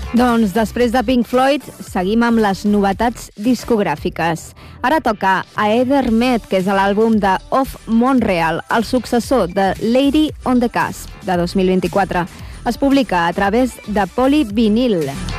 Doncs després de Pink Floyd, seguim amb les novetats discogràfiques. Ara toca a Heather Med, que és l'àlbum de Of Montreal, el successor de Lady on the Cusp, de 2024. Es publica a través de Polyvinyl.